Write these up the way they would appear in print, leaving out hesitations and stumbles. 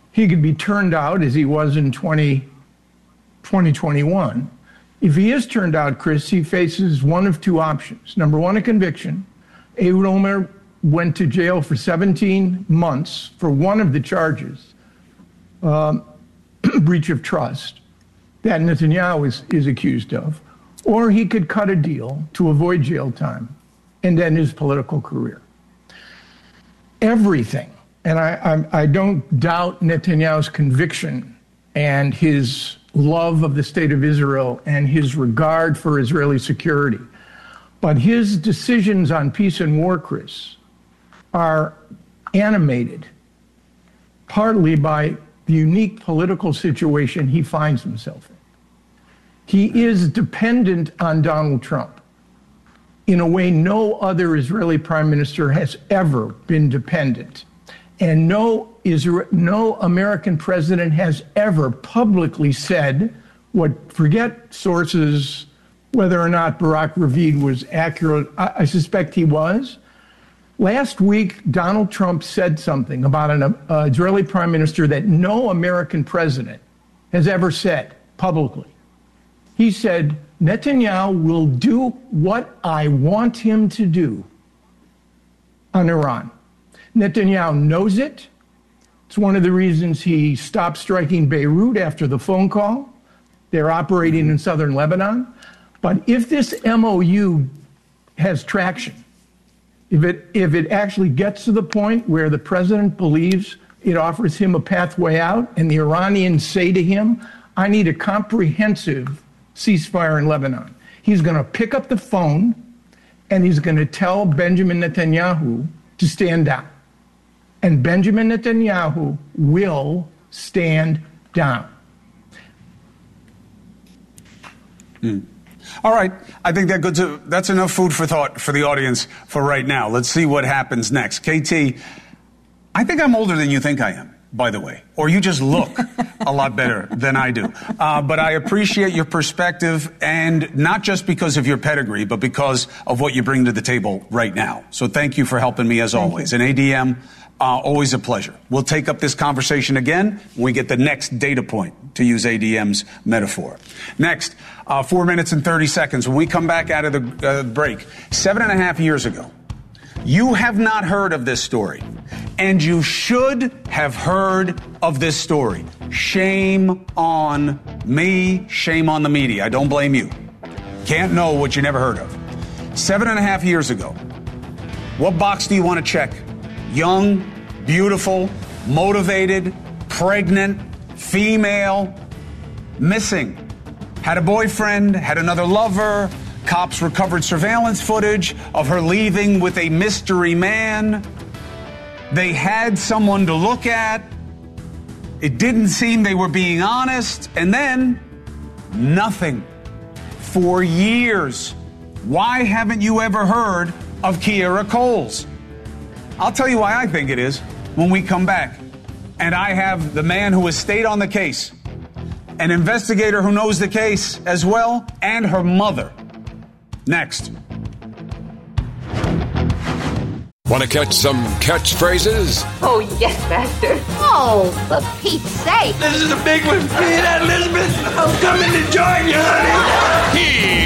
he could be turned out as he was in 2021. If he is turned out, Chris, he faces one of two options. Number one, a conviction. Ehud Olmert went to jail for 17 months for one of the charges, breach of trust, that Netanyahu is accused of. Or he could cut a deal to avoid jail time and end his political career. Everything, and I don't doubt Netanyahu's conviction and his love of the state of Israel and his regard for Israeli security, but his decisions on peace and war, Chris, are animated partly by the unique political situation he finds himself in. He is dependent on Donald Trump in a way no other Israeli prime minister has ever been dependent. And no American president has ever publicly said forget sources, whether or not Barak Ravid was accurate. I suspect he was. Last week, Donald Trump said something about an Israeli prime minister that no American president has ever said publicly. He said, Netanyahu will do what I want him to do on Iran. Netanyahu knows it. It's one of the reasons he stopped striking Beirut after the phone call. They're operating in southern Lebanon. But if this MOU has traction, if it actually gets to the point where the president believes it offers him a pathway out and the Iranians say to him, I need a comprehensive ceasefire in Lebanon, he's going to pick up the phone and he's going to tell Benjamin Netanyahu to stand down. And Benjamin Netanyahu will stand down. All right. I think that's enough food for thought for the audience for right now. Let's see what happens next. KT, I think I'm older than you think I am, by the way. Or you just look a lot better than I do. But I appreciate your perspective, and not just because of your pedigree, but because of what you bring to the table right now. So thank you for helping me as always. And ADM, always a pleasure. We'll take up this conversation again when we get the next data point, to use ADM's metaphor. Next, 4 minutes and 30 seconds. When we come back out of the break, 7.5 years ago, you have not heard of this story, and you should have heard of this story. Shame on me, shame on the media. I don't blame you. Can't know what you never heard of. 7.5 years ago, what box do you want to check? Young, beautiful, motivated, pregnant, female, missing. Had a boyfriend, had another lover. Cops recovered surveillance footage of her leaving with a mystery man. They had someone to look at. It didn't seem they were being honest. And then, nothing. For years. Why haven't you ever heard of Kiera Coles? I'll tell you why I think it is when we come back. And I have the man who has stayed on the case, an investigator who knows the case as well, and her mother. Next. Want to catch some catchphrases? Oh, yes, Master. Oh, for Pete's sake. This is a big one. Hey, that Elizabeth, I'm coming to join you, honey.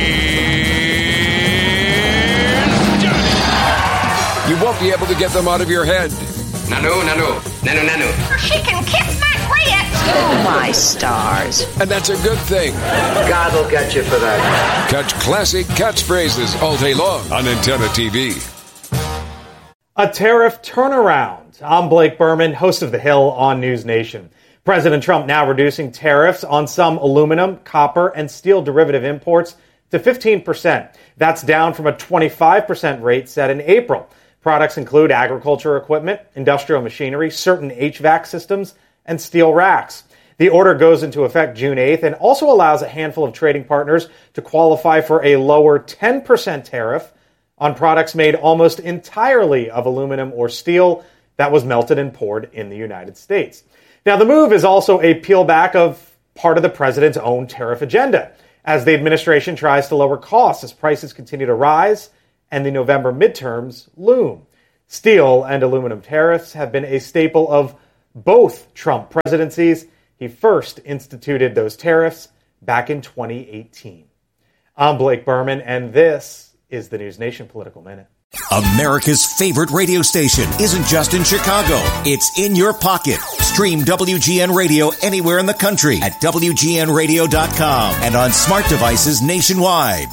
Here's Johnny. You won't be able to get them out of your head. Nanu. She can kiss my grits. Oh, my stars. And that's a good thing. God will get you for that. Catch classic catchphrases all day long on Antenna TV. A tariff turnaround. I'm Blake Berman, host of The Hill on News Nation. President Trump now reducing tariffs on some aluminum, copper, and steel derivative imports to 15%. That's down from a 25% rate set in April. Products include agriculture equipment, industrial machinery, certain HVAC systems, and steel racks. The order goes into effect June 8th and also allows a handful of trading partners to qualify for a lower 10% tariff on products made almost entirely of aluminum or steel that was melted and poured in the United States. Now, the move is also a peelback of part of the president's own tariff agenda, as the administration tries to lower costs as prices continue to rise and the November midterms loom. Steel and aluminum tariffs have been a staple of both Trump presidencies. He first instituted those tariffs back in 2018. I'm Blake Berman, and this is the News Nation Political Minute. America's favorite radio station isn't just in Chicago. It's in your pocket. Stream WGN Radio anywhere in the country at WGNradio.com and on smart devices nationwide.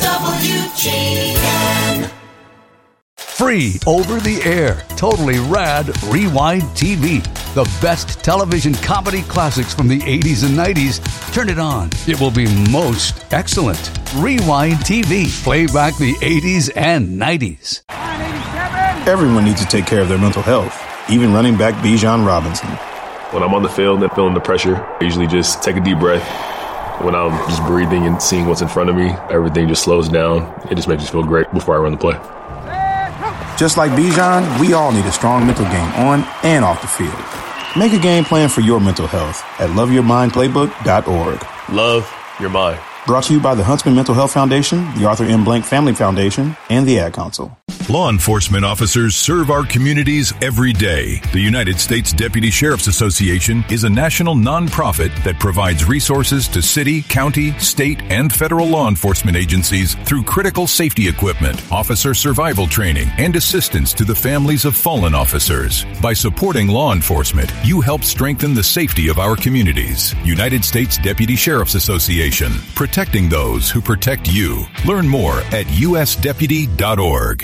WGN. Free over the air, totally rad Rewind TV. The best television comedy classics from the 80s and 90s. Turn it on. It will be most excellent. Rewind TV. Play back the 80s and 90s. Everyone needs to take care of their mental health, even running back Bijan Robinson. When I'm on the field and feeling the pressure, I usually just take a deep breath. When I'm just breathing and seeing what's in front of me, everything just slows down. It just makes me feel great before I run the play. Just like Bijan, we all need a strong mental game on and off the field. Make a game plan for your mental health at loveyourmindplaybook.org. Love your mind. Brought to you by the Huntsman Mental Health Foundation, the Arthur M. Blank Family Foundation, and the Ad Council. Law enforcement officers serve our communities every day. The United States Deputy Sheriff's Association is a national nonprofit that provides resources to city, county, state, and federal law enforcement agencies through critical safety equipment, officer survival training, and assistance to the families of fallen officers. By supporting law enforcement, you help strengthen the safety of our communities. United States Deputy Sheriff's Association, protecting those who protect you. Learn more at usdeputy.org.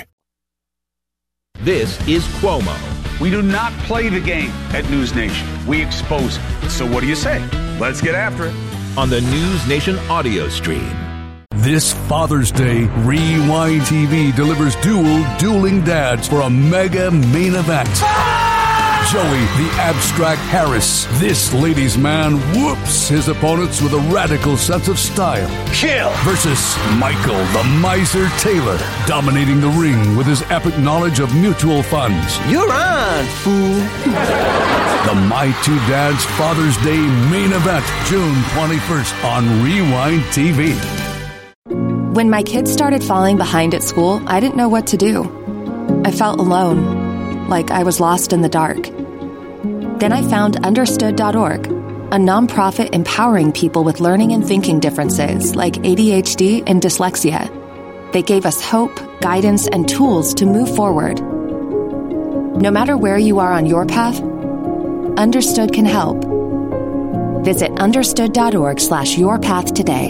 This is Cuomo. We do not play the game at News Nation. We expose it. So what do you say? Let's get after it. On the News Nation audio stream. This Father's Day, Rewind TV delivers dueling dads for a mega main event. Joey, the abstract Harris, this ladies' man, whoops his opponents with a radical sense of style. Kill! Versus Michael, the miser Taylor, dominating the ring with his epic knowledge of mutual funds. You're on, fool. The My Two Dads Father's Day main event, June 21st on Rewind TV. When my kids started falling behind at school, I didn't know what to do. I felt alone, like I was lost in the dark. Then I found Understood.org, a nonprofit empowering people with learning and thinking differences like ADHD and dyslexia. They gave us hope, guidance, and tools to move forward. No matter where you are on your path, Understood can help. Visit understood.org/yourpath today.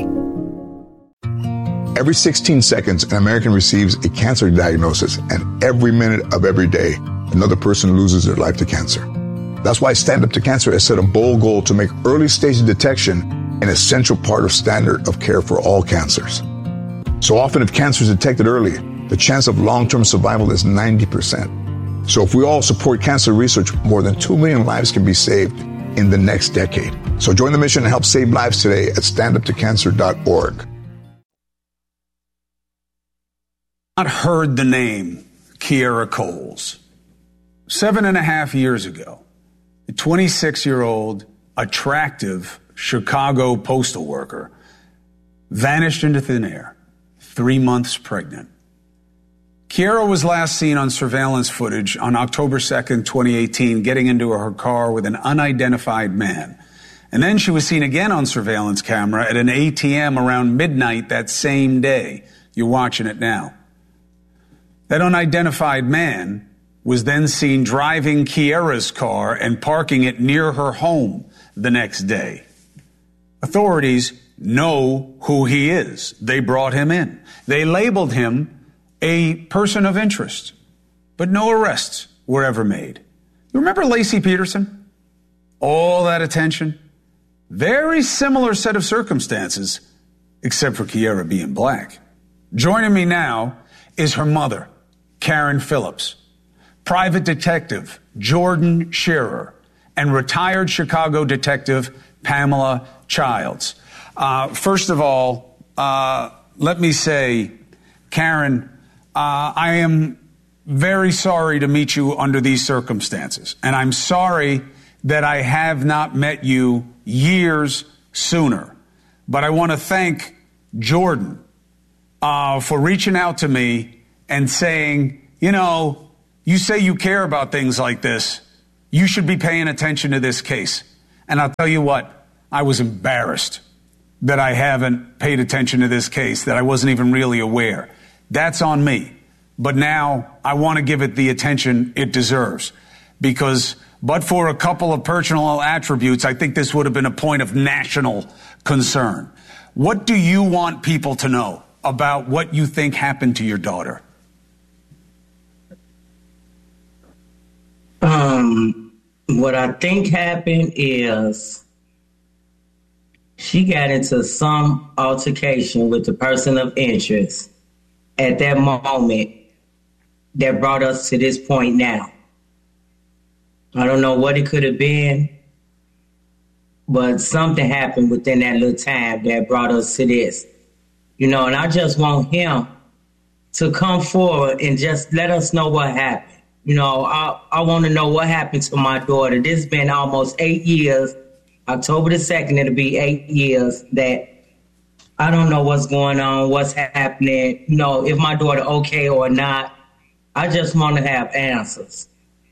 Every 16 seconds, an American receives a cancer diagnosis, and every minute of every day, another person loses their life to cancer. That's why Stand Up to Cancer has set a bold goal to make early stage detection an essential part of standard of care for all cancers. So often, if cancer is detected early, the chance of long-term survival is 90%. So if we all support cancer research, more than 2 million lives can be saved in the next decade. So join the mission and help save lives today at standuptocancer.org. Not heard the name Kiera Coles. 7.5 years ago, the 26-year-old attractive Chicago postal worker vanished into thin air, 3 months pregnant. Kiera was last seen on surveillance footage on October 2nd, 2018, getting into her car with an unidentified man. And then she was seen again on surveillance camera at an ATM around midnight that same day. You're watching it now. That unidentified man was then seen driving Kiera's car and parking it near her home the next day. Authorities know who he is. They brought him in. They labeled him a person of interest, but no arrests were ever made. You remember Lacey Peterson? All that attention? Very similar set of circumstances, except for Kiera being black. Joining me now is her mother, Karen Phillips, Private Detective Jordan Shearer, and retired Chicago detective Pamela Childs. First of all, let me say, Karen, I am very sorry to meet you under these circumstances, and I'm sorry that I have not met you years sooner. But I want to thank Jordan for reaching out to me and saying, you know, you say you care about things like this. you should be paying attention to this case. And I'll tell you what, I was embarrassed that I haven't paid attention to this case, that I wasn't even really aware. That's on me. But now I want to give it the attention it deserves, because but for a couple of personal attributes, I think this would have been a point of national concern. What do you want people to know about what you think happened to your daughter? What I think happened is she got into some altercation with the person of interest at that moment that brought us to this point now. I don't know what it could have been, but something happened within that little time that brought us to this. And I just want him to come forward and just let us know what happened. I want to know what happened to my daughter. This has been almost 8 years. October the 2nd, it'll be 8 years that I don't know what's going on, what's happening, if my daughter okay or not. I just want to have answers.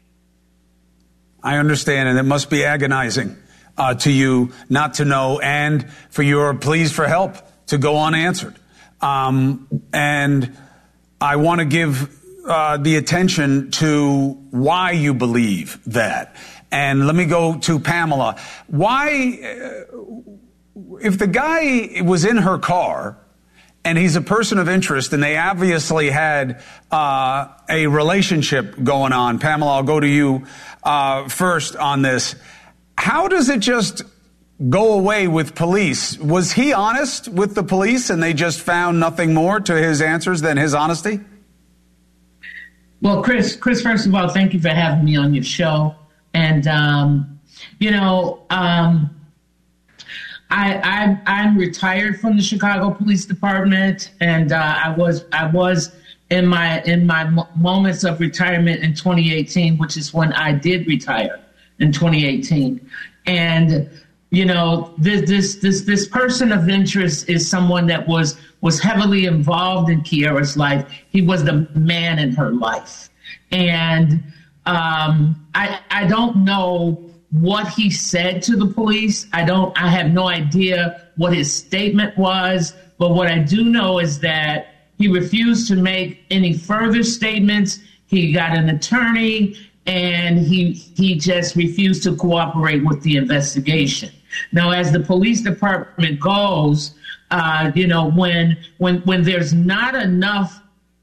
I understand, and it must be agonizing to you not to know, and for your pleas for help to go unanswered. And I want to give the attention to why you believe that. And let me go to Pamela. Why, if the guy was in her car and he's a person of interest and they obviously had a relationship going on, Pamela, I'll go to you first on this. How does it just go away with police? Was he honest with the police and they just found nothing more to his answers than his honesty? Well, Chris, first of all, thank you for having me on your show. And, I'm retired from the Chicago Police Department, and I was in my moments of retirement in 2018, which is when I did retire in 2018. And, this person of interest is someone that was heavily involved in Kiara's life. He was the man in her life. And I don't know what he said to the police. I have no idea what his statement was, but what I do know is that he refused to make any further statements. He got an attorney and he just refused to cooperate with the investigation. Now, as the police department goes, when there's not enough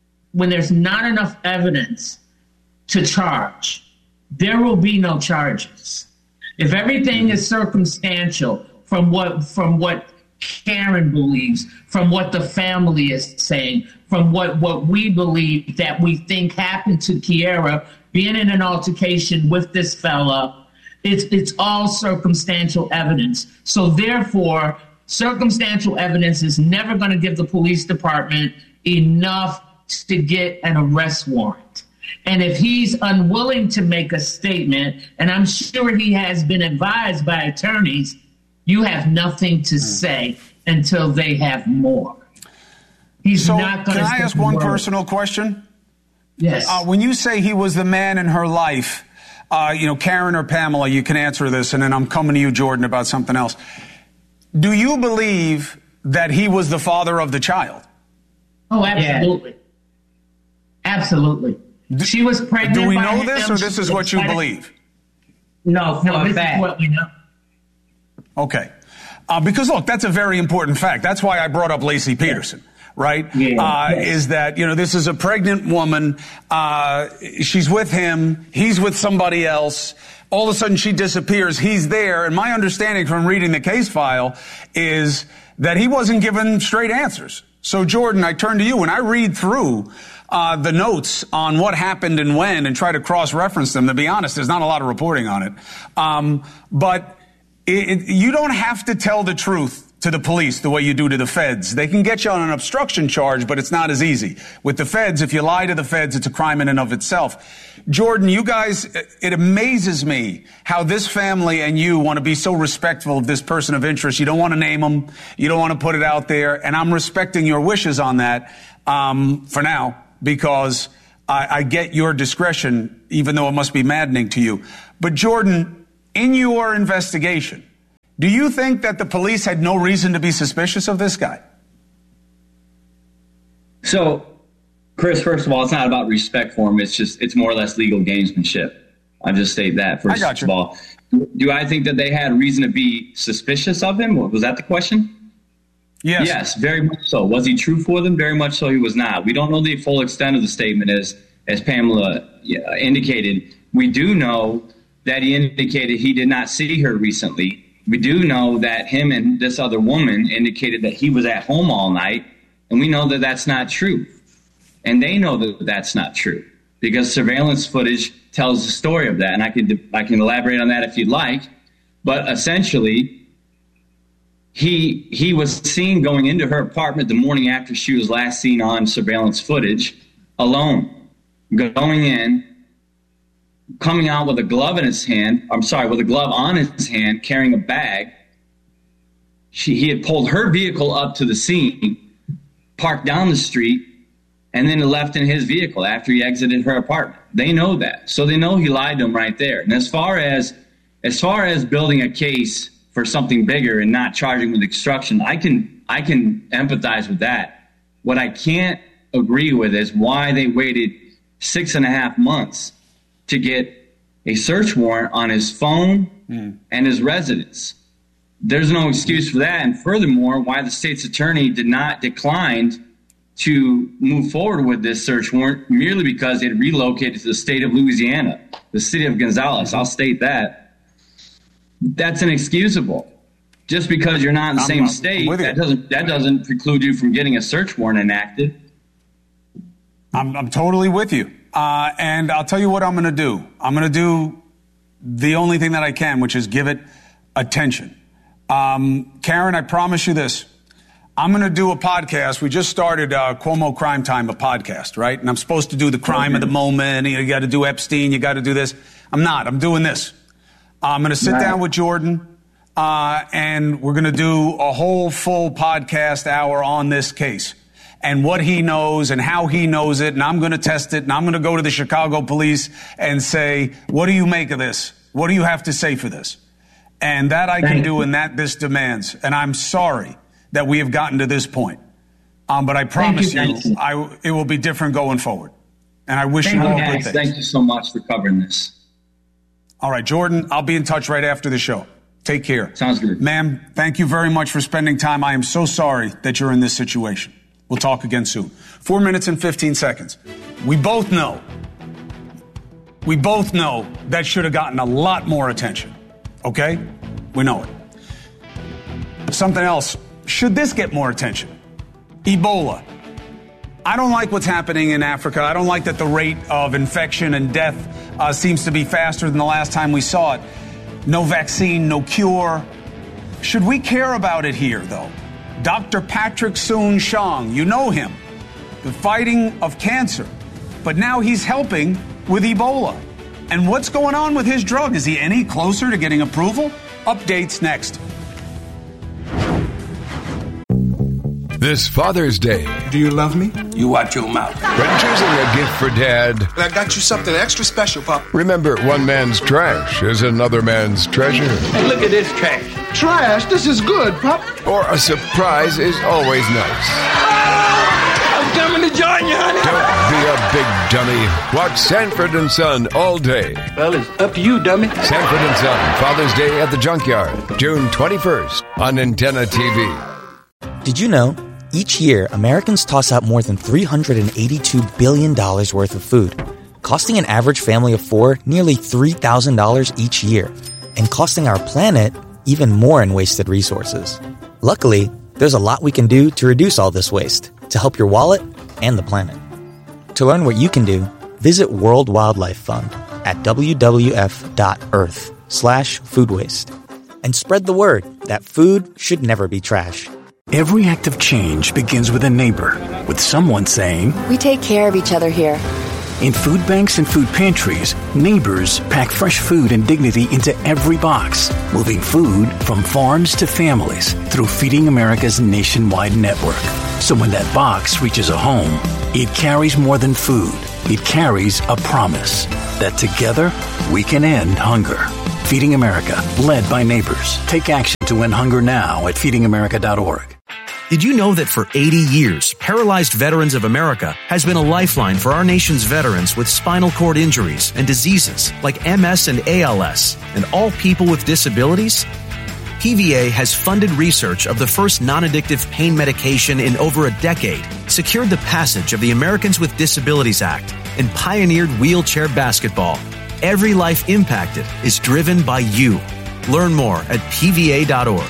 evidence to charge, there will be no charges. If everything is circumstantial from what Karen believes, from what the family is saying, from what we believe that we think happened to Kiara being in an altercation with this fella, it's all circumstantial evidence. So therefore, circumstantial evidence is never going to give the police department enough to get an arrest warrant. And if he's unwilling to make a statement, and I'm sure he has been advised by attorneys, you have nothing to say until they have more. He's not going to. Can I ask one personal question? Yes. When you say he was the man in her life, Karen or Pamela, you can answer this, and then I'm coming to you, Jordan, about something else. Do you believe that he was the father of the child? Oh, absolutely. Yeah. Absolutely. She was pregnant. Do we know this, or this is what you believe? No, this is what we know. Okay. Because, look, that's a very important fact. That's why I brought up Laci Peterson, right? Yeah. Is that, this is a pregnant woman. She's with him. He's with somebody else. All of a sudden, she disappears. He's there. And my understanding from reading the case file is that he wasn't given straight answers. So, Jordan, I turn to you. When I read through the notes on what happened and when and try to cross-reference them, to be honest, there's not a lot of reporting on it. But you don't have to tell the truth to the police the way you do to the feds. They can get you on an obstruction charge, but it's not as easy. With the feds, if you lie to the feds, it's a crime in and of itself. Jordan, you guys, it amazes me how this family and you want to be so respectful of this person of interest. You don't want to name them. You don't want to put it out there. And I'm respecting your wishes on that for now, because I get your discretion, even though it must be maddening to you. But Jordan, in your investigation, do you think that the police had no reason to be suspicious of this guy? So, Chris, first of all, it's not about respect for him. It's more or less legal gamesmanship. I'll just state that first of all. Do I think that they had reason to be suspicious of him? Was that the question? Yes. Yes, very much so. Was he true for them? Very much so he was not. We don't know the full extent of the statement as Pamela indicated. We do know that he indicated he did not see her recently. We do know that him and this other woman indicated that he was at home all night, and we know that that's not true. And they know that that's not true because surveillance footage tells the story of that, and I can elaborate on that if you'd like. But essentially, he was seen going into her apartment the morning after she was last seen on surveillance footage, alone, going in, coming out with a glove in his hand. With a glove on his hand, carrying a bag. He had pulled her vehicle up to the scene, parked down the street, and then left in his vehicle after he exited her apartment. They know that. So they know he lied to them right there. And as far as building a case for something bigger and not charging with obstruction, I can empathize with that. What I can't agree with is why they waited 6.5 months to get a search warrant on his phone and his residence. There's no excuse for that. And furthermore, why the state's attorney declined to move forward with this search warrant merely because it relocated to the state of Louisiana, the city of Gonzales. I'll state that. That's inexcusable. Just because you're not in the same state, that doesn't preclude you from getting a search warrant enacted. I'm totally with you. And I'll tell you what I'm going to do. I'm going to do the only thing that I can, which is give it attention. Karen, I promise you this. I'm going to do a podcast. We just started Cuomo Crime Time, a podcast, right? And I'm supposed to do the crime of the moment. You got to do Epstein. You got to do this. I'm not. I'm doing this. I'm going to sit down with Jordan, and we're going to do a whole full podcast hour on this case and what he knows and how he knows it. And I'm going to test it. And I'm going to go to the Chicago police and say, what do you make of this? What do you have to say for this? And that I can do, and that this demands. And I'm sorry that we have gotten to this point. But I promise you, it will be different going forward. And I wish you all good things. Thank you so much for covering this. All right, Jordan, I'll be in touch right after the show. Take care. Sounds good. Ma'am, thank you very much for spending time. I am so sorry that you're in this situation. We'll talk again soon. 4 minutes and 15 seconds. We both know that should have gotten a lot more attention. Okay? We know it. Something else. Should this get more attention? Ebola. I don't like what's happening in Africa. I don't like that the rate of infection and death seems to be faster than the last time we saw it. No vaccine, no cure. Should we care about it here, though? Dr. Patrick Soon-Shiong, you know him, the fighting of cancer. But now he's helping with Ebola. And what's going on with his drug? Is he any closer to getting approval? Updates next. This Father's Day. Do you love me? You watch your mouth. When choosing a gift for Dad, I got you something extra special, Pop. remember one man's trash is another man's treasure. Hey, look at this trash. Trash? This is good, Pop. Or a surprise is always nice. I'm coming to join you, honey. Don't be a big dummy. Watch Sanford and Son all day. Well, it's up to you, dummy. Sanford and Son, Father's Day at the Junkyard, June 21st on Antenna TV. Did you know? Each year, Americans toss out more than $382 billion worth of food, costing an average family of 4 nearly $3,000 each year, and costing our planet even more in wasted resources. Luckily, there's a lot we can do to reduce all this waste, to help your wallet and the planet. To learn what you can do, visit World Wildlife Fund at wwf.earth/food waste. And spread the word that food should never be trash. Every act of change begins with a neighbor, with someone saying, "We take care of each other here." In food banks and food pantries, neighbors pack fresh food and dignity into every box, moving food from farms to families through Feeding America's nationwide network. So when that box reaches a home, it carries more than food. It carries a promise that together we can end hunger. Feeding America, led by Neighbors. Take action to end hunger now at feedingamerica.org. Did you know that for 80 years, Paralyzed Veterans of America has been a lifeline for our nation's veterans with spinal cord injuries and diseases like MS and ALS, and all people with disabilities? PVA has funded research of the first non-addictive pain medication in over a decade, secured the passage of the Americans with Disabilities Act, and pioneered wheelchair basketball. Every life impacted is driven by you. Learn more at pva.org.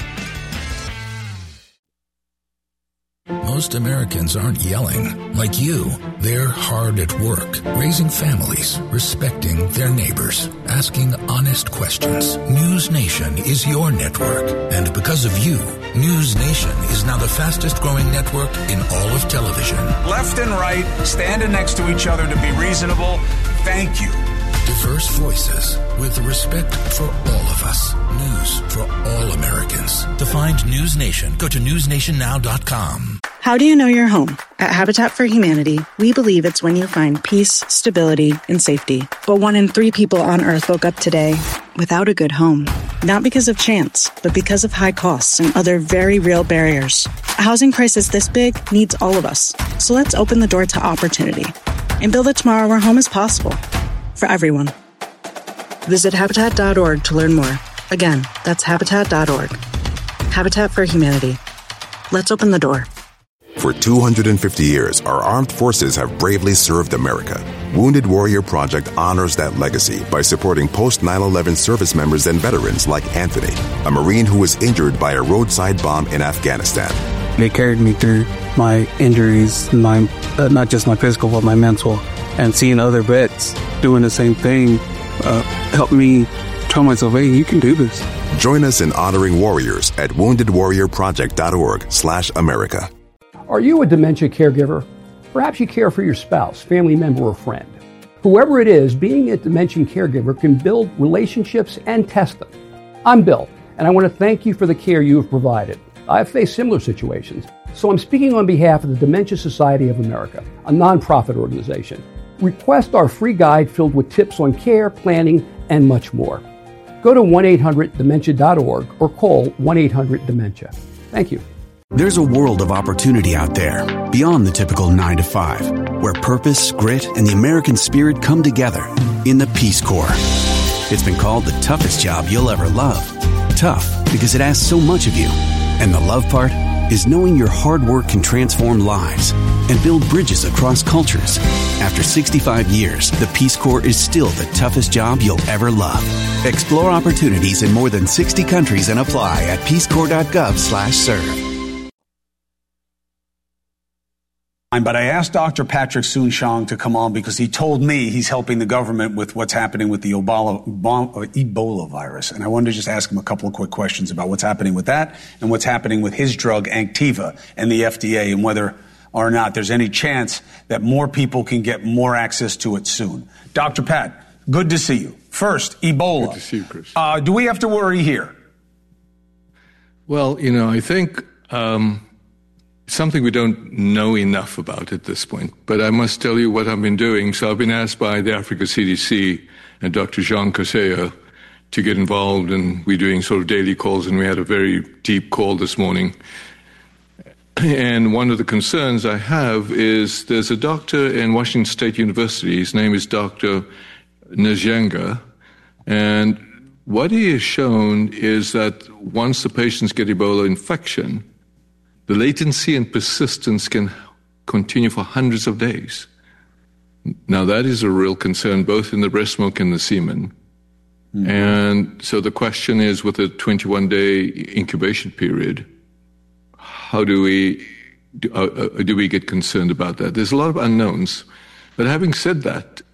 Most Americans aren't yelling like you. They're hard at work, raising families, respecting their neighbors, asking honest questions. News Nation is your network. And because of you, News Nation is now the fastest growing network in all of television. Left and right, standing next to each other to be reasonable. Thank you. Diverse voices with respect for all of us. News for all Americans. To find News Nation, go to newsnationnow.com. How do you know you're home? At Habitat for Humanity, we believe it's when you find peace, stability, and safety. But 1 in 3 people on Earth woke up today without a good home. Not because of chance, but because of high costs and other very real barriers. A housing crisis this big needs all of us. So let's open the door to opportunity and build a tomorrow where home is possible. For everyone. Visit Habitat.org to learn more. Again, that's Habitat.org. Habitat for Humanity. Let's open the door. For 250 years, our armed forces have bravely served America. Wounded Warrior Project honors that legacy by supporting post-9/11 service members and veterans like Anthony, a Marine who was injured by a roadside bomb in Afghanistan. They carried me through my injuries, not just my physical, but my mental. And seeing other vets doing the same thing helped me tell myself, hey, you can do this. Join us in honoring warriors at woundedwarriorproject.org/America. Are you a dementia caregiver? Perhaps you care for your spouse, family member, or friend. Whoever it is, being a dementia caregiver can build relationships and test them. I'm Bill, and I want to thank you for the care you have provided. I've faced similar situations, so I'm speaking on behalf of the Dementia Society of America, a nonprofit organization. Request our free guide filled with tips on care, planning, and much more. Go to 1-800-DEMENTIA.org or call 1-800-DEMENTIA. Thank you. There's a world of opportunity out there, beyond the typical 9 to 5, where purpose, grit, and the American spirit come together in the Peace Corps. It's been called the toughest job you'll ever love. Tough because it asks so much of you. And the love part is knowing your hard work can transform lives and build bridges across cultures. After 65 years, the Peace Corps is still the toughest job you'll ever love. Explore opportunities in more than 60 countries and apply at peacecorps.gov/serve. But I asked Dr. Patrick Soon-Shiong to come on because he told me he's helping the government with what's happening with the Ebola virus. And I wanted to just ask him a couple of quick questions about what's happening with that and what's happening with his drug, Anktiva, and the FDA, and whether or not there's any chance that more people can get more access to it soon. Dr. Pat, good to see you. First, Ebola. Good to see you, Chris. Do we have to worry here? Well, I think something we don't know enough about at this point. But I must tell you what I've been doing. So I've been asked by the Africa CDC and Dr. Jean Kaseya to get involved, and we're doing sort of daily calls, and we had a very deep call this morning. And one of the concerns I have is there's a doctor in Washington State University. His name is Dr. Njenga, and what he has shown is that once the patients get Ebola infection, the latency and persistence can continue for hundreds of days. Now, that is a real concern, both in the breast milk and the semen. Mm-hmm. And so the question is, with a 21-day incubation period, how do we get concerned about that? There's a lot of unknowns. But having said that,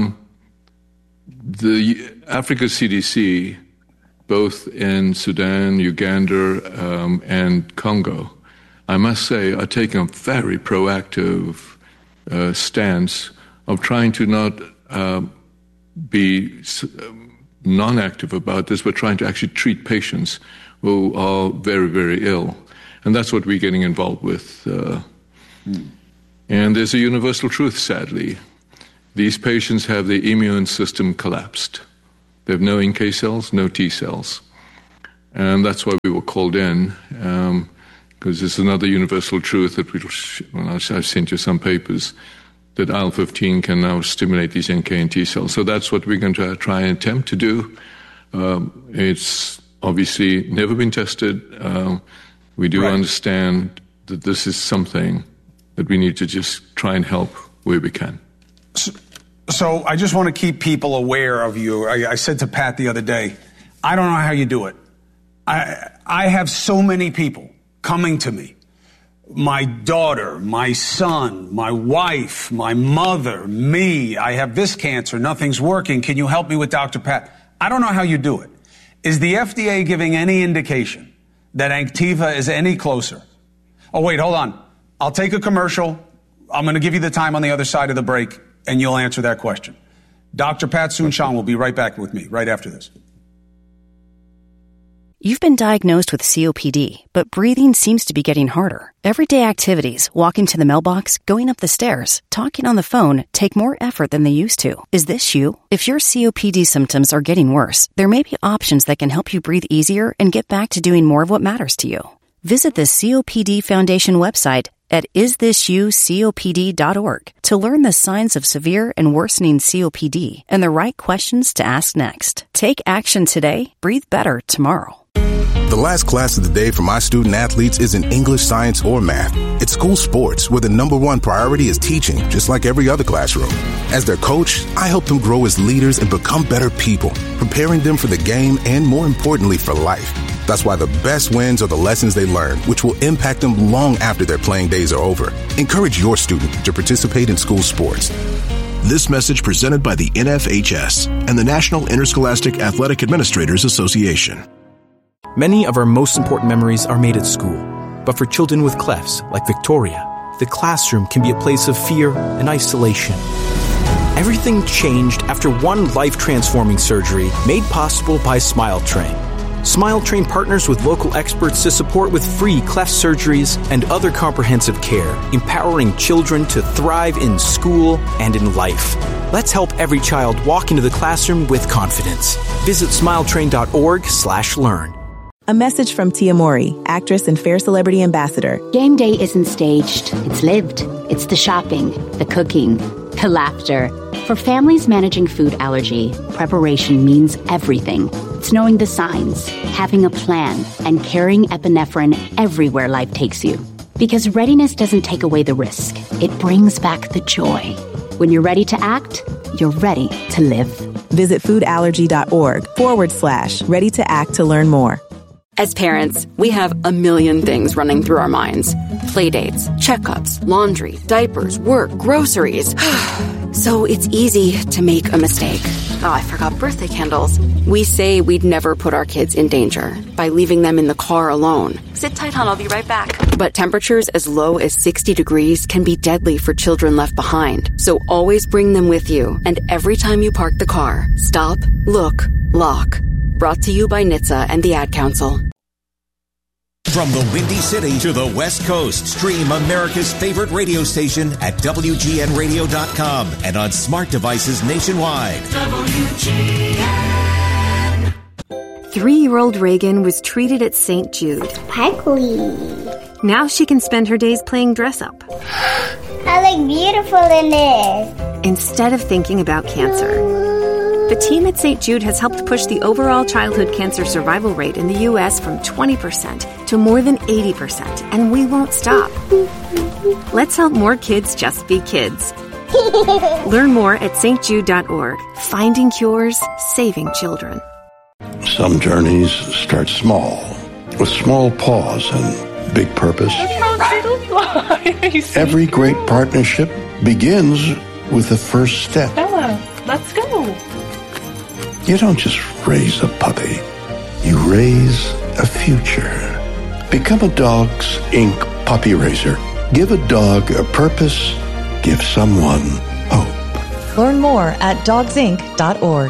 the Africa CDC, both in Sudan, Uganda, and Congo, I must say, are taking a very proactive stance of trying to not be non-active about this, but trying to actually treat patients who are very, very ill. And that's what we're getting involved with. And there's a universal truth, sadly. these patients have the immune system collapsed. They have no NK cells, no T cells. And that's why we were called in, because it's another universal truth that I've sent you some papers, that IL-15 can now stimulate these NK and T cells. So that's what we're going to try and attempt to do. It's obviously never been tested. We do understand that this is something that we need to just try and help where we can. So I just want to keep people aware of you. I said to Pat the other day, I don't know how you do it. I have so many people coming to me. My daughter, my son, my wife, my mother, me. I have this cancer. Nothing's working. Can you help me with Dr. Pat? I don't know how you do it. Is the FDA giving any indication that Anktiva is any closer? Oh, wait, hold on. I'll take a commercial. I'm going to give you the time on the other side of the break, and you'll answer that question. Dr. Pat Soon-Shiong will be right back with me right after this. You've been diagnosed with COPD, but breathing seems to be getting harder. Everyday activities, walking to the mailbox, going up the stairs, talking on the phone, take more effort than they used to. Is this you? If your COPD symptoms are getting worse, there may be options that can help you breathe easier and get back to doing more of what matters to you. Visit the COPD Foundation website at isthisyoucopd.org to learn the signs of severe and worsening COPD and the right questions to ask next. Take action today, breathe better tomorrow. The last class of the day for my student athletes isn't English, science, or math. It's school sports, where the number one priority is teaching, just like every other classroom. As their coach, I help them grow as leaders and become better people, preparing them for the game and, more importantly, for life. That's why the best wins are the lessons they learn, which will impact them long after their playing days are over. Encourage your student to participate in school sports. This message presented by the NFHS and the National Interscholastic Athletic Administrators Association. Many of our most important memories are made at school. But for children with clefts, like Victoria, the classroom can be a place of fear and isolation. Everything changed after one life-transforming surgery made possible by SmileTrain. SmileTrain partners with local experts to support with free cleft surgeries and other comprehensive care, empowering children to thrive in school and in life. Let's help every child walk into the classroom with confidence. Visit smiletrain.org/learn. A message from Tia Mori, actress and Fair Celebrity Ambassador. Game day isn't staged, it's lived. It's the shopping, the cooking, the laughter. For families managing food allergy, preparation means everything. It's knowing the signs, having a plan, and carrying epinephrine everywhere life takes you. Because readiness doesn't take away the risk, it brings back the joy. When you're ready to act, you're ready to live. Visit foodallergy.org/ready to act to learn more. As parents, we have a million things running through our minds. Playdates, checkups, laundry, diapers, work, groceries. So it's easy to make a mistake. Oh, I forgot birthday candles. We say we'd never put our kids in danger by leaving them in the car alone. Sit tight, hon, I'll be right back. But temperatures as low as 60 degrees can be deadly for children left behind. So always bring them with you. And every time you park the car, stop, look, lock. Brought to you by NHTSA and the Ad Council. From the Windy City to the West Coast, stream America's favorite radio station at WGNradio.com and on smart devices nationwide. WGN. 3-year-old Reagan was treated at St. Jude. Sparkly. Now she can spend her days playing dress-up. I look beautiful in this. Instead of thinking about cancer. The team at St. Jude has helped push the overall childhood cancer survival rate in the U.S. from 20% to more than 80%, and we won't stop. Let's help more kids just be kids. Learn more at stjude.org. Finding cures, saving children. Some journeys start small, with small pause and big purpose. Every great partnership begins with the first step. Bella, let's go. You don't just raise a puppy. You raise a future. Become a Dogs Inc. puppy raiser. Give a dog a purpose. Give someone hope. Learn more at dogsinc.org.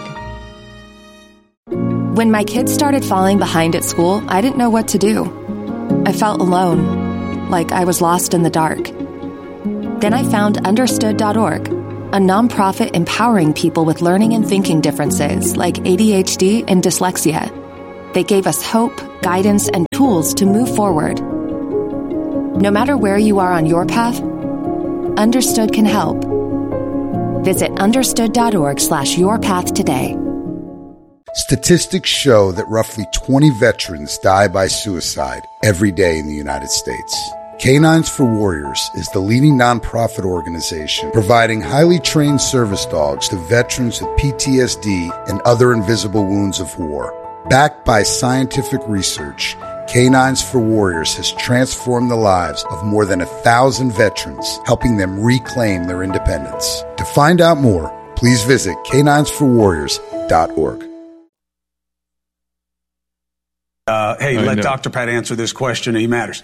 When my kids started falling behind at school, I didn't know what to do. I felt alone, like I was lost in the dark. Then I found understood.org. a nonprofit empowering people with learning and thinking differences like ADHD and dyslexia. They gave us hope, guidance, and tools to move forward. No matter where you are on your path, Understood can help. Visit understood.org/yourpath today. Statistics show that roughly 20 veterans die by suicide every day in the United States. Canines for Warriors is the leading nonprofit organization providing highly trained service dogs to veterans with PTSD and other invisible wounds of war. Backed by scientific research, Canines for Warriors has transformed the lives of more than 1,000 veterans, helping them reclaim their independence. To find out more, please visit caninesforwarriors.org. Hey, let Dr. Pat answer this question. He matters.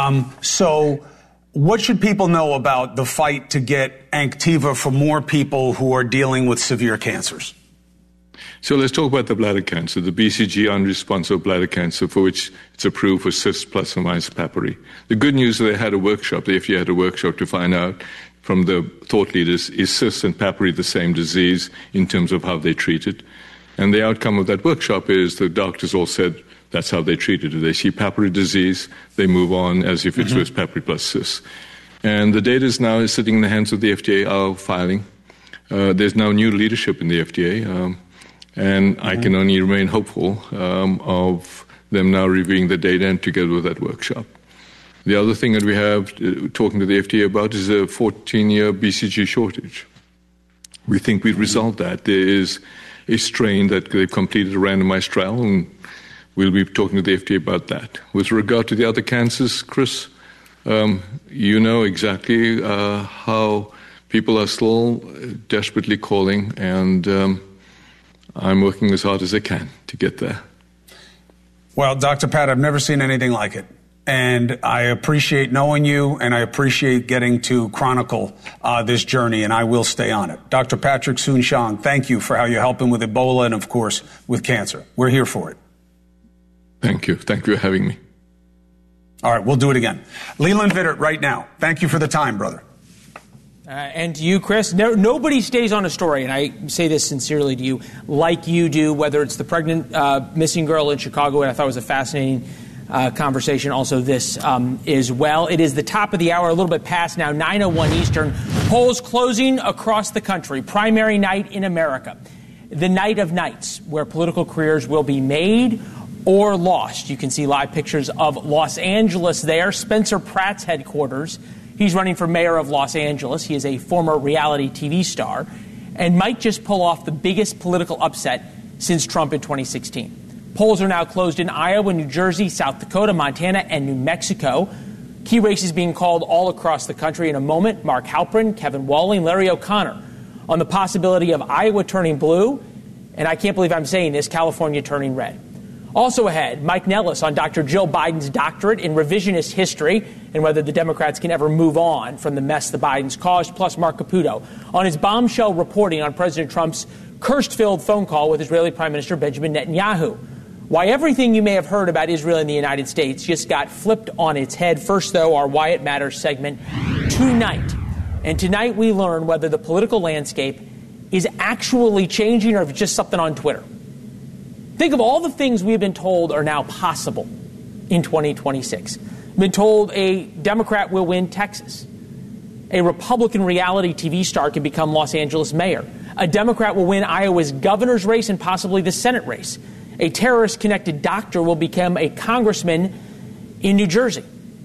So what should people know about the fight to get Anktiva for more people who are dealing with severe cancers? So let's talk about the bladder cancer, the BCG unresponsive bladder cancer, for which it's approved for cyst plus or minus papillary. The good news is they had a workshop, the FDA had a workshop to find out from the thought leaders, is cyst and papillary the same disease in terms of how they treat it? And the outcome of that workshop is the doctors all said that's how they treated it. They see papillary disease, they move on as if it was papillary plus cyst. And the data is now sitting in the hands of the FDA, our filing. There's now new leadership in the FDA. And I can only remain hopeful of them now reviewing the data and together with that workshop. The other thing that we have talking to the FDA about is a 14-year BCG shortage. We think we've resolved that. There is a strain that they've completed a randomized trial, and we'll be talking to the FDA about that. With regard to the other cancers, Chris, you know exactly how people are still desperately calling, and I'm working as hard as I can to get there. Well, Dr. Pat, I've never seen anything like it. And I appreciate knowing you, and I appreciate getting to chronicle this journey, and I will stay on it. Dr. Patrick Soon-Shiong, thank you for how you're helping with Ebola and, of course, with cancer. We're here for it. Thank you. Thank you for having me. All right, we'll do it again. Leland Vittert, right now. Thank you for the time, brother. And to you, Chris, nobody stays on a story, and I say this sincerely to you, like you do, whether it's the pregnant missing girl in Chicago, and I thought it was a fascinating conversation, also this as well. It is the top of the hour, a little bit past now, 9:01 Eastern. Polls closing across the country. Primary night in America. The night of nights, where political careers will be made or lost. You can see live pictures of Los Angeles there, Spencer Pratt's headquarters. He's running for mayor of Los Angeles. He is a former reality TV star and might just pull off the biggest political upset since Trump in 2016. Polls are now closed in Iowa, New Jersey, South Dakota, Montana, and New Mexico. Key races being called all across the country in a moment. Mark Halperin, Kevin Walling, Larry O'Connor on the possibility of Iowa turning blue, and I can't believe I'm saying this, California turning red. Also ahead, Mike Nellis on Dr. Jill Biden's doctorate in revisionist history and whether the Democrats can ever move on from the mess the Bidens caused, plus Mark Caputo on his bombshell reporting on President Trump's cursed-filled phone call with Israeli Prime Minister Benjamin Netanyahu. Why everything you may have heard about Israel and the United States just got flipped on its head. First, though, our Why It Matters segment tonight. And tonight we learn whether the political landscape is actually changing or if it's just something on Twitter. Think of all the things we have been told are now possible in 2026. We've been told a Democrat will win Texas. A Republican reality TV star can become Los Angeles mayor. A Democrat will win Iowa's governor's race and possibly the Senate race. A terrorist-connected doctor will become a congressman in New Jersey.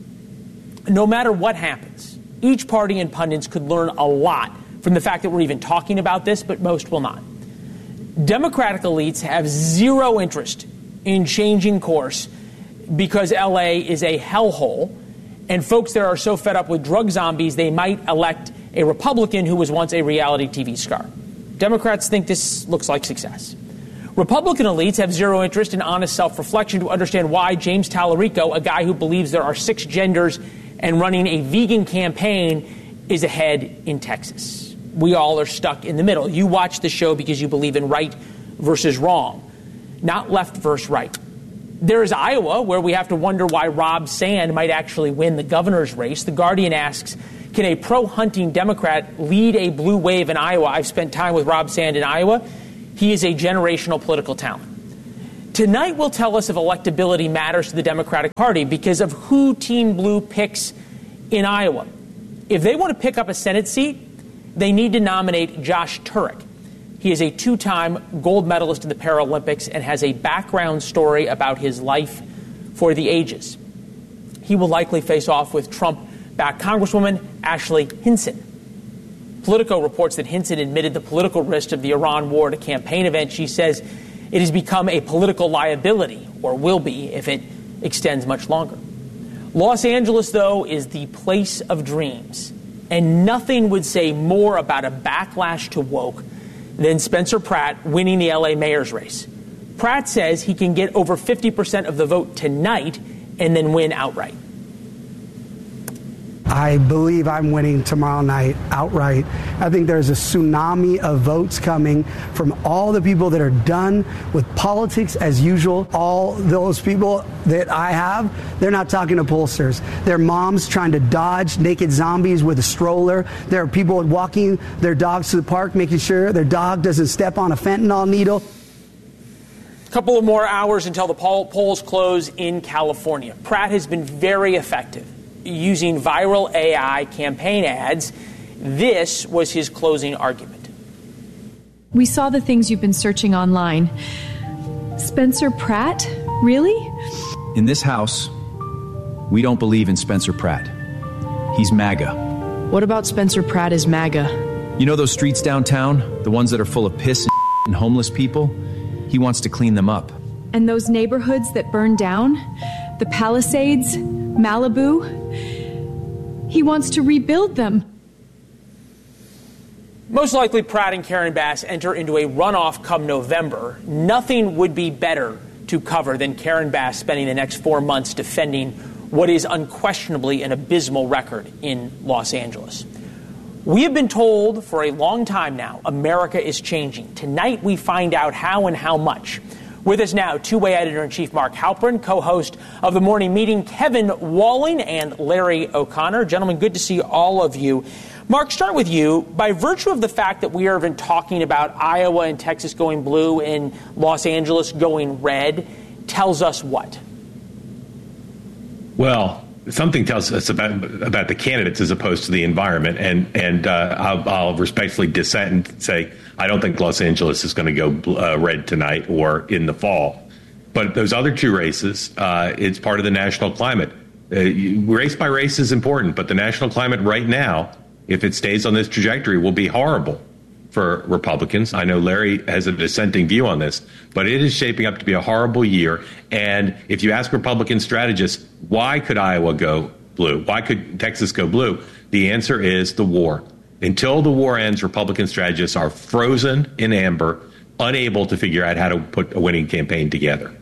No matter what happens, each party and pundits could learn a lot from the fact that we're even talking about this, but most will not. Democratic elites have zero interest in changing course because L.A. is a hellhole, and folks there are so fed up with drug zombies they might elect a Republican who was once a reality TV star. Democrats think this looks like success. Republican elites have zero interest in honest self-reflection to understand why James Tallarico, a guy who believes there are 6 genders and running a vegan campaign, is ahead in Texas. We all are stuck in the middle. You watch the show because you believe in right versus wrong, not left versus right. There is Iowa, where we have to wonder why Rob Sand might actually win the governor's race. The Guardian asks, Can a pro-hunting Democrat lead a blue wave in Iowa? I've spent time with Rob Sand in Iowa. He is a generational political talent. Tonight will tell us if electability matters to the Democratic Party because of who Team Blue picks in Iowa. If they want to pick up a Senate seat, they need to nominate Josh Turek. He is a two-time gold medalist in the Paralympics and has a background story about his life for the ages. He will likely face off with Trump-backed Congresswoman Ashley Hinson. Politico reports that Hinson admitted the political risk of the Iran war at a campaign event. She says it has become a political liability, or will be if it extends much longer. Los Angeles, though, is the place of dreams, and nothing would say more about a backlash to woke than Spencer Pratt winning the L.A. mayor's race. Pratt says he can get over 50% of the vote tonight and then win outright. I believe I'm winning tomorrow night outright. I think there's a tsunami of votes coming from all the people that are done with politics as usual. All those people that I have, they're not talking to pollsters. They're moms trying to dodge naked zombies with a stroller. There are people walking their dogs to the park, making sure their dog doesn't step on a fentanyl needle. A couple of more hours until the polls close in California. Pratt has been very effective using viral AI campaign ads. This was his closing argument. We saw the things you've been searching online. Spencer Pratt? Really? In this house, we don't believe in Spencer Pratt. He's MAGA. What about Spencer Pratt is MAGA? You know those streets downtown? The ones that are full of piss and homeless people? He wants to clean them up. And those neighborhoods that burned down? The Palisades? Malibu? He wants to rebuild them. Most likely, Pratt and Karen Bass enter into a runoff come November. Nothing would be better to cover than Karen Bass spending the next 4 months defending what is unquestionably an abysmal record in Los Angeles. We have been told for a long time now, America is changing. Tonight, we find out how and how much. With us now, two-way editor-in-chief Mark Halperin, co-host of The Morning Meeting, Kevin Walling, and Larry O'Connor. Gentlemen, good to see all of you. Mark, start with you. By virtue of the fact that we have been talking about Iowa and Texas going blue and Los Angeles going red, tells us what? Well, something tells us about the candidates as opposed to the environment, and I'll respectfully dissent and say I don't think Los Angeles is going to go red tonight or in the fall. But those other two races, it's part of the national climate. Race by race is important, but the national climate right now, if it stays on this trajectory, will be horrible for Republicans. I know Larry has a dissenting view on this, but it is shaping up to be a horrible year. And if you ask Republican strategists, why could Iowa go blue? Why could Texas go blue? The answer is the war. Until the war ends, Republican strategists are frozen in amber, unable to figure out how to put a winning campaign together.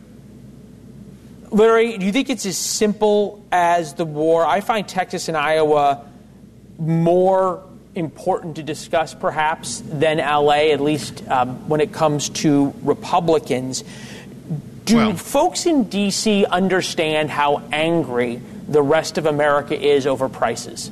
Larry, do you think it's as simple as the war? I find Texas and Iowa more important to discuss, perhaps, than L.A., at least when it comes to Republicans. Do folks in D.C. understand how angry the rest of America is over prices?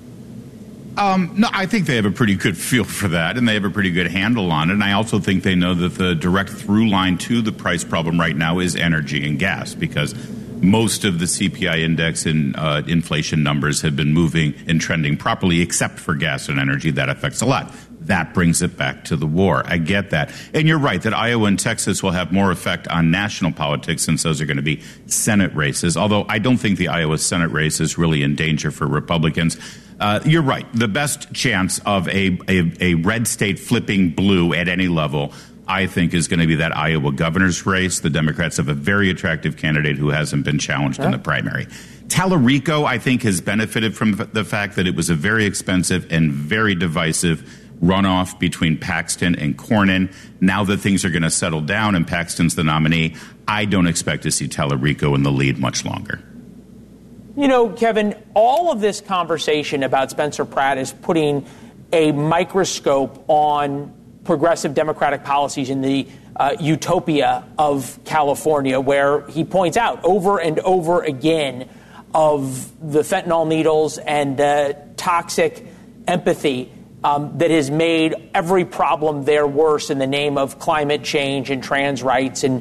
No, I think they have a pretty good feel for that, and they have a pretty good handle on it. And I also think they know that the direct through line to the price problem right now is energy and gas, because most of the CPI index and inflation numbers have been moving and trending properly, except for gas and energy. That affects a lot. That brings it back to the war. I get that. And you're right that Iowa and Texas will have more effect on national politics since those are going to be Senate races, although I don't think the Iowa Senate race is really in danger for Republicans. You're right. The best chance of a red state flipping blue at any level, I think, is going to be that Iowa governor's race. The Democrats have a very attractive candidate who hasn't been challenged in the primary. Tallarico, I think, has benefited from the fact that it was a very expensive and very divisive runoff between Paxton and Cornyn. Now that things are going to settle down and Paxton's the nominee, I don't expect to see Tallarico in the lead much longer. You know, Kevin, all of this conversation about Spencer Pratt is putting a microscope on progressive Democratic policies in the utopia of California, where he points out over and over again of the fentanyl needles and the toxic empathy that has made every problem there worse in the name of climate change and trans rights and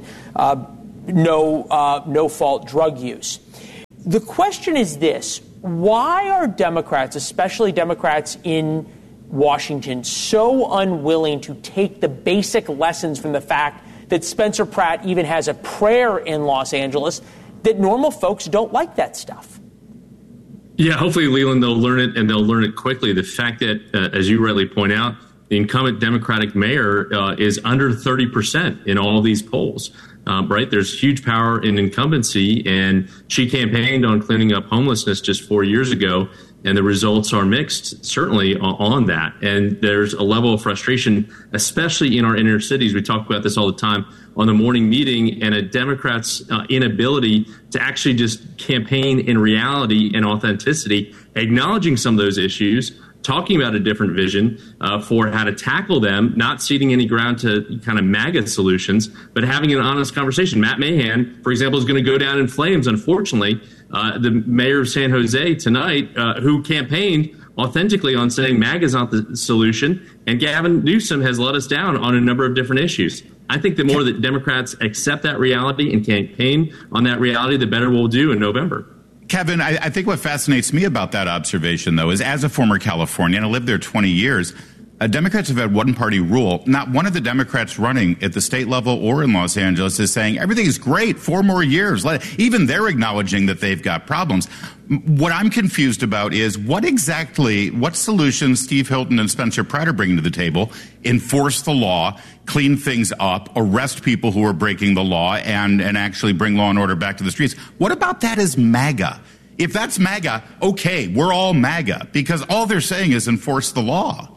no-fault drug use. The question is this: why are Democrats, especially Democrats in Washington, so unwilling to take the basic lessons from the fact that Spencer Pratt even has a prayer in Los Angeles, that normal folks don't like that stuff? Yeah, hopefully, Leland, they'll learn it, and they'll learn it quickly. The fact that, as you rightly point out, the incumbent Democratic mayor is under 30% in all these polls. Right? There's huge power in incumbency, and she campaigned on cleaning up homelessness just 4 years ago, and the results are mixed, certainly, on that. And there's a level of frustration, especially in our inner cities. We talk about this all the time on the morning meeting, and a Democrat's inability to actually just campaign in reality and authenticity, acknowledging some of those issues, talking about a different vision for how to tackle them, not ceding any ground to kind of MAGA solutions, but having an honest conversation. Matt Mahan, for example, is going to go down in flames, unfortunately. The mayor of San Jose tonight, who campaigned authentically on saying MAGA is not the solution, and Gavin Newsom has let us down on a number of different issues. I think the more that Democrats accept that reality and campaign on that reality, the better we'll do in November. Kevin, I think what fascinates me about that observation, though, is as a former Californian, I lived there 20 years, Democrats have had one-party rule. Not one of the Democrats running at the state level or in Los Angeles is saying everything is great, 4 more years. Even they're acknowledging that they've got problems. What I'm confused about is what solutions Steve Hilton and Spencer Pratt are bringing to the table: enforce the law, clean things up, arrest people who are breaking the law, and actually bring law and order back to the streets. What about that is MAGA? If that's MAGA, okay, we're all MAGA, because all they're saying is enforce the law.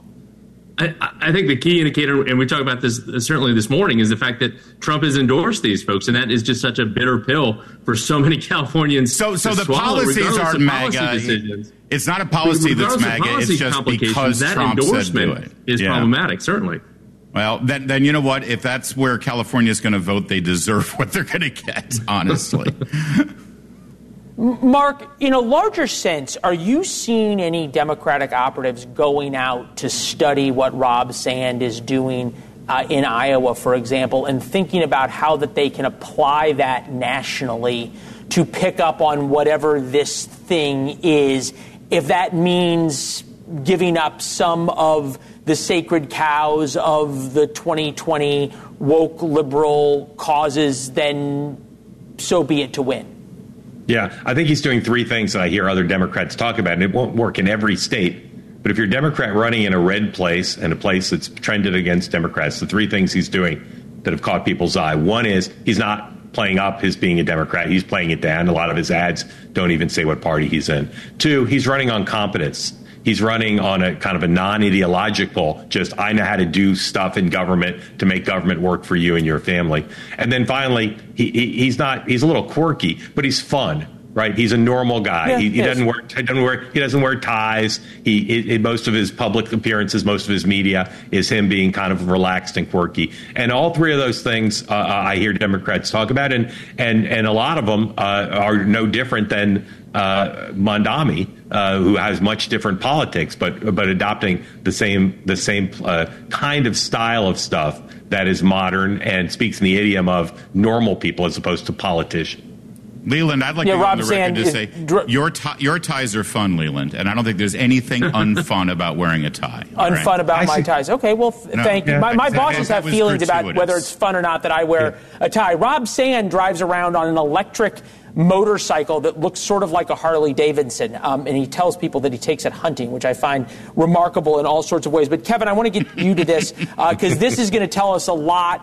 I think the key indicator, and we talked about this certainly this morning, is the fact that Trump has endorsed these folks, and that is just such a bitter pill for so many Californians. So the policies aren't MAGA. It's not a policy that's MAGA. It's just because that Trump endorsement said do it. is problematic, certainly. Well, then you know what? If that's where California is going to vote, they deserve what they're going to get, honestly. Mark, in a larger sense, are you seeing any Democratic operatives going out to study what Rob Sand is doing in Iowa, for example, and thinking about how that they can apply that nationally to pick up on whatever this thing is, if that means giving up some of the sacred cows of the 2020 woke liberal causes, then so be it to win? Yeah, I think he's doing 3 things that I hear other Democrats talk about, and it won't work in every state. But if you're a Democrat running in a red place and a place that's trended against Democrats, the 3 things he's doing that have caught people's eye: one is he's not playing up his being a Democrat. He's playing it down. A lot of his ads don't even say what party he's in. 2, he's running on competence. He's running on a kind of a non-ideological, just I know how to do stuff in government to make government work for you and your family. And then finally, he's a little quirky, but he's fun, right? He's a normal guy. Yeah, he doesn't wear ties. Most of his public appearances, most of his media is him being kind of relaxed and quirky. And all 3 of those things I hear Democrats talk about, and a lot of them are no different than Mondami, who has much different politics, but adopting the same kind of style of stuff that is modern and speaks in the idiom of normal people as opposed to politicians. Leland, I'd like to go on the record to say your ties are fun, Leland, and I don't think there's anything unfun about wearing a tie. Unfun about my ties. Okay, well, thank you. My bosses have feelings about whether it's fun or not that I wear a tie. Rob Sand drives around on an electric motorcycle that looks sort of like a Harley Davidson, and he tells people that he takes it hunting, which I find remarkable in all sorts of ways. But Kevin, I want to get you to this because this is going to tell us a lot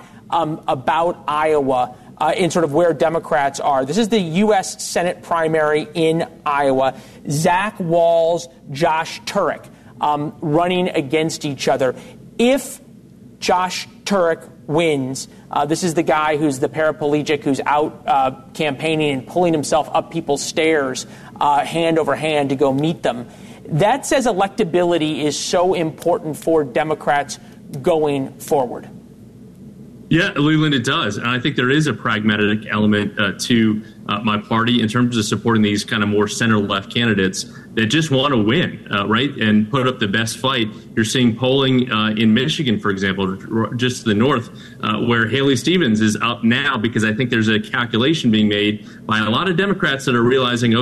about Iowa in sort of where Democrats are. This is the U.S. Senate primary in Iowa. Zach Walz, Josh Turek running against each other. If Josh Turek wins, this is the guy who's the paraplegic who's out campaigning and pulling himself up people's stairs hand over hand to go meet them. That says electability is so important for Democrats going forward. Yeah, Leland, it does. And I think there is a pragmatic element to my party in terms of supporting these kind of more center-left candidates that just want to win, right, and put up the best fight. You're seeing polling in Michigan, for example, just to the north, where Haley Stevens is up now because I think there's a calculation being made by a lot of Democrats that are realizing,